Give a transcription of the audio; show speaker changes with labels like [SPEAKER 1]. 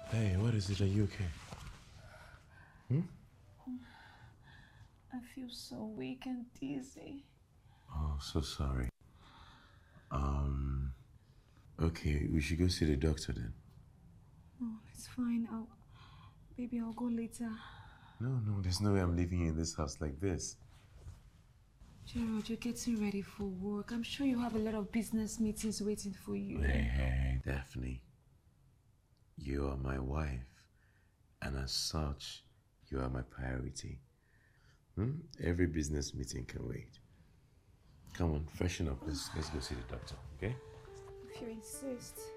[SPEAKER 1] Hey, what is it? Are you okay?
[SPEAKER 2] I feel so weak and dizzy.
[SPEAKER 1] Oh, so sorry. Okay, we should go see the doctor then.
[SPEAKER 2] Oh, it's fine. Baby, I'll go later.
[SPEAKER 1] No, there's no way I'm leaving you in this house like this.
[SPEAKER 2] Gerald, you're getting ready for work. I'm sure you have a lot of business meetings waiting for you.
[SPEAKER 1] Hey, Daphne, you are my wife, and as such, you are my priority. Every business meeting can wait. Come on, freshen up. Let's go see the doctor, okay?
[SPEAKER 2] If you insist.